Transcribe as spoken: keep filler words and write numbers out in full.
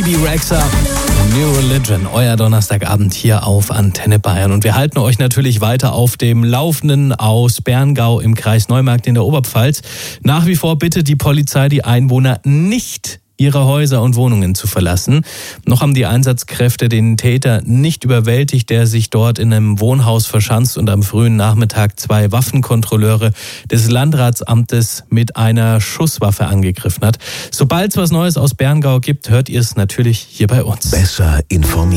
Bibi Rexha, New Religion, euer Donnerstagabend hier auf Antenne Bayern. Und wir halten euch natürlich weiter auf dem Laufenden aus Berngau im Kreis Neumarkt in der Oberpfalz. Nach wie vor bittet die Polizei die Einwohner nicht, ihre Häuser und Wohnungen zu verlassen. Noch haben die Einsatzkräfte den Täter nicht überwältigt, der sich dort in einem Wohnhaus verschanzt und am frühen Nachmittag zwei Waffenkontrolleure des Landratsamtes mit einer Schusswaffe angegriffen hat. Sobald es was Neues aus Berngau gibt, hört ihr es natürlich hier bei uns. Besser informiert.